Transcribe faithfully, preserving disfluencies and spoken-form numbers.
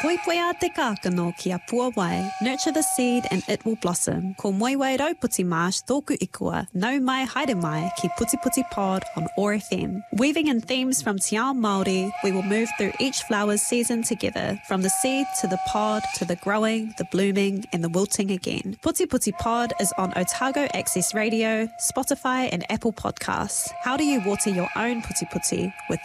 Poipoia te kākano ki a pua wai. Nurture the seed and it will blossom. Ko moiwai Rauputi Marsh tōku ikua. Nau mai haere mai ki Puti Puti Pod on O R F M. Weaving in themes from Te Ao Māori, we will move through each flower's season together. From the seed to the pod to the growing, the blooming and the wilting again. Puti Puti Pod is on Otago Access Radio, Spotify and Apple Podcasts. How do you water your own puti puti with